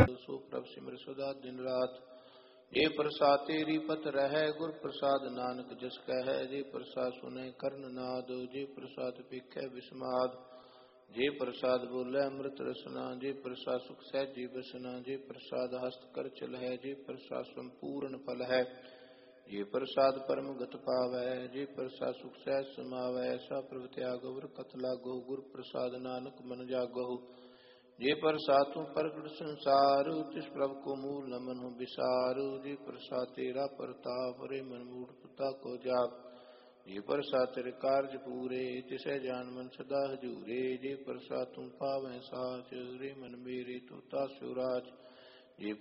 सो प्रभ सिमर सदा दिन रात। जे प्रसाद तेरी पत रह गुर प्रसाद नानक जस कह। जे प्रसाद सुने कर्ण नाद जे प्रसाद पीखे विस्माद। जे प्रसाद बोले अमृत रसना जे प्रसाद सुख सहजी बसना। जे प्रसाद हस्त कर चल है जे प्रसाद संपूर्ण फल है। जे प्रसाद परम गत पावै जे प्रसाद सुख सहज समावै। ऐसा प्रभ त्यागो कत लागो गुर प्रसाद नानक मन जागो। जे प्रसाद तू प्रगट संसार तिस प्रभु को मूल न मन विसार। जे प्रसाद तेरा प्रताप रे मन मूढ़ता को जाप। जे प्रसाद तेरे कार्य पूरे तिसै जान मन सदा हजूरे। जे प्रसाद तू पावै साच रे मन मेरे तू तास्यो राज।